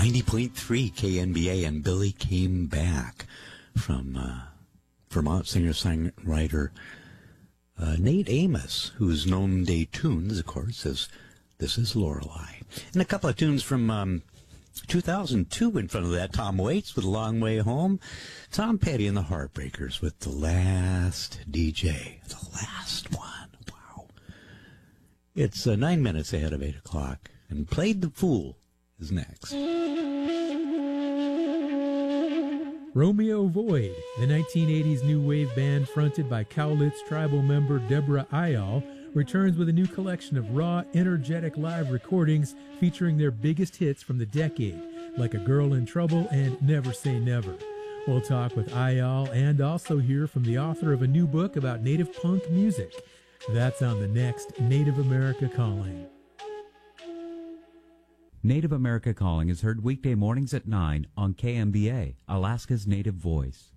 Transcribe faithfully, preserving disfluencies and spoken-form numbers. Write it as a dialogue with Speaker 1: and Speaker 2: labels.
Speaker 1: ninety point three K N B A, and Billy Came Back from uh, Vermont singer-songwriter uh, Nate Amos, who's known Day Tunes, of course, as This Is Lorelei. And a couple of tunes from um, two thousand two in front of that. Tom Waits with A Long Way Home. Tom Petty and the Heartbreakers with The Last D J. The last one. Wow. It's uh, nine minutes ahead of eight o'clock. And Played the Fool is next.
Speaker 2: Romeo Void, the nineteen eighties new wave band fronted by Cowlitz tribal member Deborah Ayal, returns with a new collection of raw, energetic live recordings featuring their biggest hits from the decade, like A Girl in Trouble and Never Say Never. We'll talk with Ayal and also hear from the author of a new book about native punk music. That's on the next Native America Calling.
Speaker 3: Native America Calling is heard weekday mornings at nine on K M B A, Alaska's Native Voice.